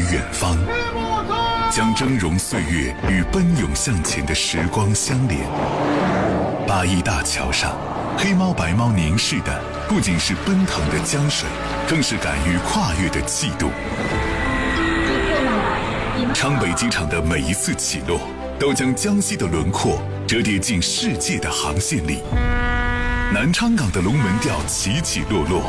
远方，将峥嵘岁月与奔涌向前的时光相连。八一大桥上，黑猫白猫凝视的不仅是奔腾的江水，更是敢于跨越的气度。昌北机场的每一次起落，都将江西的轮廓折叠进世界的航线里。南昌港的龙门吊起起落落，